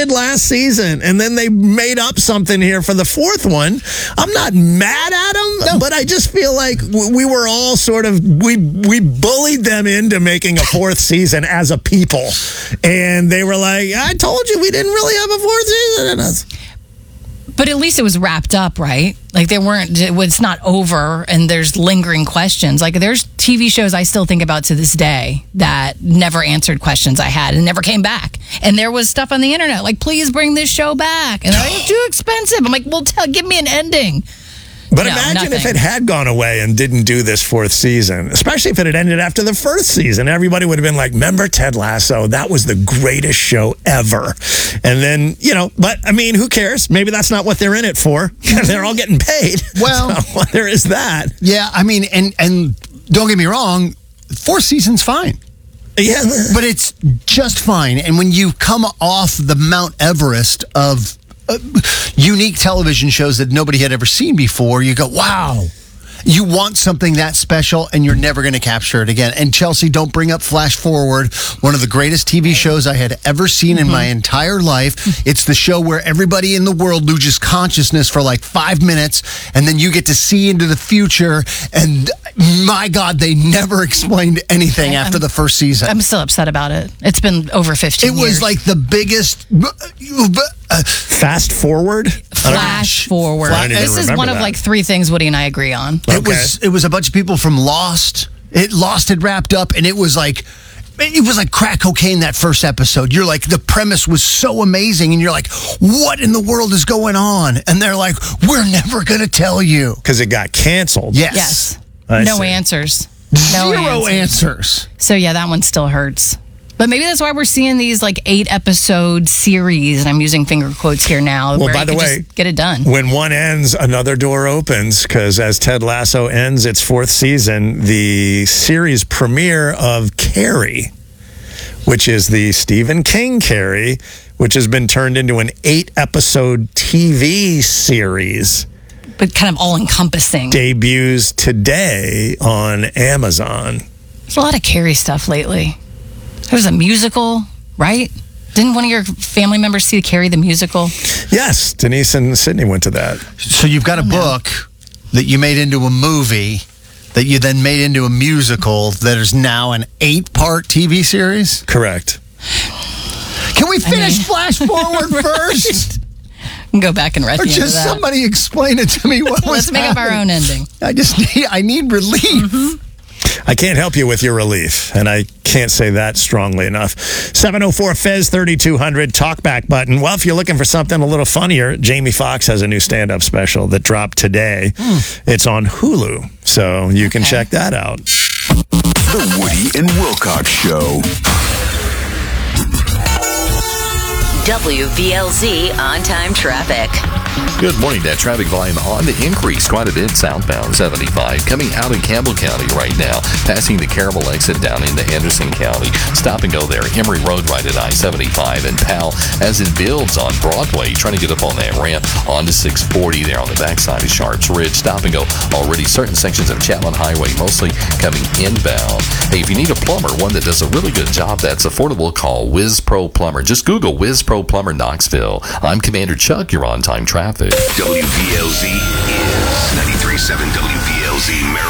ended last season, and then they made up something here for the fourth one. I'm not mad at them, but I just feel like we were all sort of, we bullied them into making a fourth season as a people. And they were like, I told you we didn't really have a fourth season in us. But at least it was wrapped up, right? Like it's not over and there's lingering questions. Like there's TV shows I still think about to this day that never answered questions I had and never came back. And there was stuff on the internet like, please bring this show back. And it's too expensive. I'm like, well, give me an ending. But imagine if it had gone away and didn't do this fourth season, especially if it had ended after the first season. Everybody would have been like, remember Ted Lasso? That was the greatest show ever. And then, but I mean, who cares? Maybe that's not what they're in it for. They're all getting paid. Well, so, there is that. Yeah, I mean, and don't get me wrong, fourth season's fine. Yeah. But it's just fine. And when you come off the Mount Everest of unique television shows that nobody had ever seen before, you go, wow. You want something that special, and you're never going to capture it again. And Chelsea, don't bring up Flash Forward, one of the greatest TV shows I had ever seen in my entire life. It's the show where everybody in the world loses consciousness for like 5 minutes, and then you get to see into the future. And my God, they never explained anything after the first season. I'm still upset about it. It's been over 15 years. It was like the biggest... Fast Forward? Flash Forward. This is one of like 3 things Woody and I agree on. Okay. It was a bunch of people from Lost. Lost had wrapped up, and it was like crack cocaine that first episode. You're like, the premise was so amazing, and you're like, what in the world is going on? And they're like, we're never going to tell you. Because it got canceled. Yes. No answers. Zero answers. So yeah, that one still hurts. But maybe that's why we're seeing these like 8-episode series, and I'm using finger quotes here now. Well, by the way, just get it done. When one ends, another door opens, because as Ted Lasso ends its 4th season, the series premiere of Carrie, which is the Stephen King Carrie, which has been turned into an 8-episode TV series. But kind of all-encompassing. Debuts today on Amazon. There's a lot of Carrie stuff lately. There was a musical, right? Didn't one of your family members see Carrie the musical? Yes, Denise and Sydney went to that. So you've got a book that you made into a movie that you then made into a musical that is now an 8-part TV series? Correct. Can we finish Flash Forward first? Go back and write the end of that. Or just somebody explain it to me what was Let's make up our own ending. I need relief. I can't help you with your relief, and I can't say that strongly enough. 704-FEZ-3200, talkback button. Well, if you're looking for something a little funnier, Jamie Foxx has a new stand-up special that dropped today. It's on Hulu, so you can check that out. The Woody and Wilcox Show. WVLZ on-time traffic. Good morning. That traffic volume on the increase quite a bit southbound 75 coming out of Campbell County right now, passing the Caramel exit down into Henderson County. Stop and go there. Emory Road right at I-75 and Powell as it builds on Broadway, trying to get up on that ramp onto 640 there on the backside of Sharps Ridge. Stop and go already. Certain sections of Chapman Highway mostly coming inbound. Hey, if you need a plumber, one that does a really good job that's affordable, call Whiz Pro Plumber. Just Google Whiz Pro Plumber Knoxville. I'm Commander Chuck. You're on time traffic. WVLZ is 93.7 WVLZ.